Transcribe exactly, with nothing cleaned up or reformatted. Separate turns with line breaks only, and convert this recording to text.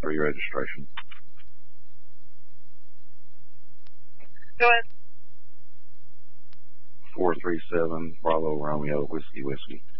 for your registration.
Go ahead.
four three seven Bravo Romeo Whiskey Whiskey.